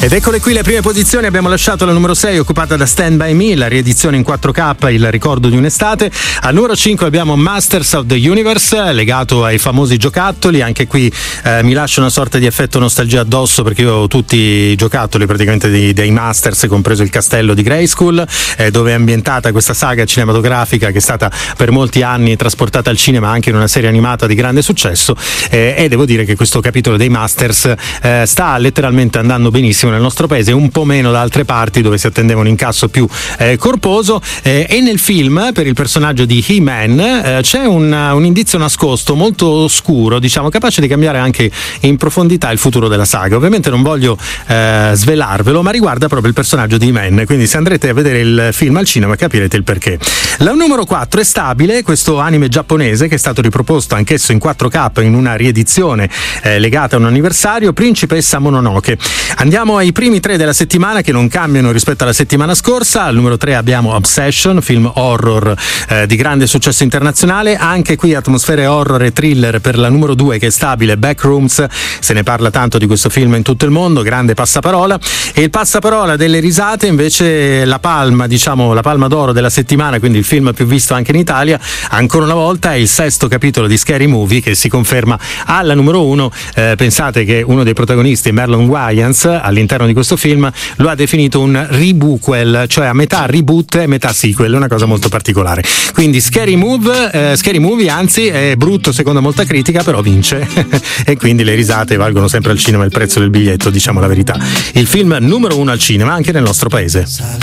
Ed eccole qui le prime posizioni. Abbiamo lasciato la numero 6 occupata da Stand By Me, la riedizione in 4K, il ricordo di un'estate. Al numero 5 abbiamo Masters of the Universe, legato ai famosi giocattoli. Anche qui mi lascia una sorta di effetto nostalgia addosso, perché io ho tutti i giocattoli praticamente dei Masters, compreso il castello di Grayskull, dove è ambientata questa saga cinematografica che è stata per molti anni trasportata al cinema anche in una serie animata di grande successo, e devo dire che questo capitolo dei Masters sta letteralmente andando benissimo nel nostro paese, un po' meno da altre parti dove si attendeva un incasso più corposo, e nel film per il personaggio di He-Man c'è un indizio nascosto molto oscuro, diciamo, capace di cambiare anche in profondità il futuro della saga. Ovviamente non voglio svelarvelo, ma riguarda proprio il personaggio di He-Man, quindi se andrete a vedere il film al cinema capirete il perché. La numero 4 è Stabile, questo anime giapponese che è stato riproposto anch'esso in 4K in una riedizione legata a un anniversario, Principessa Mononoke. Andiamo ai primi 3 della settimana, che non cambiano rispetto alla settimana scorsa. Al numero 3 abbiamo Obsession, film horror di grande successo internazionale. Anche qui atmosfere horror e thriller per la numero 2, che è Stabile, Backrooms. Se ne parla tanto di questo film in tutto il mondo, grande passaparola. E il passaparola delle risate invece, la palma d'oro della settimana, quindi il film più visto anche in Italia, ancora una volta è il 6º capitolo di Scary Movie, che si conferma alla numero 1. Pensate che uno dei protagonisti, Marlon Wayans, all'interno di questo film lo ha definito un rebootquel, cioè a metà reboot e metà sequel, una cosa molto particolare. Quindi Scary Movie, anzi, è brutto secondo molta critica, però vince e quindi le risate valgono sempre al cinema il prezzo del biglietto, diciamo la verità. Il film numero 1 al cinema anche nel nostro paese.